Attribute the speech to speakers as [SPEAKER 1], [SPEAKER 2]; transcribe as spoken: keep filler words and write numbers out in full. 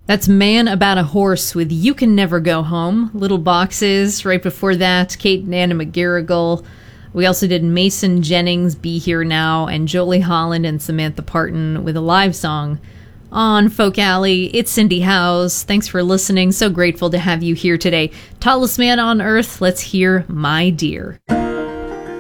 [SPEAKER 1] That's Man About a Horse with You Can Never Go Home. Little Boxes. Right before that, Kate and Anna McGarrigle. We also did Mason Jennings, Be Here Now, and Jolie Holland and Samantha Parton with a live song on Folk Alley. It's Cindy Howes. Thanks for listening. So grateful to have you here today. Tallest Man on Earth. Let's hear My Dear.